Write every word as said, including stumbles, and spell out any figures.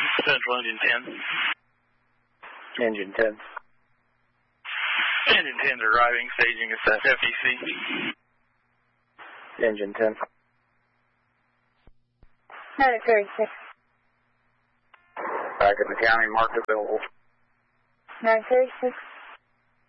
Central Engine ten. Engine ten. Engine ten's arriving, staging at F E C. Engine ten. nine thirty-six. Back in the county, marked available. nine thirty-six.